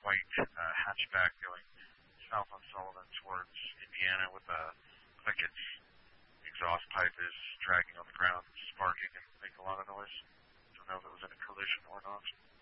white hatchback going south on Sullivan towards Indiana with like its exhaust pipe is dragging on the ground, sparking and making a lot of noise. Don't know if it was in a collision or not.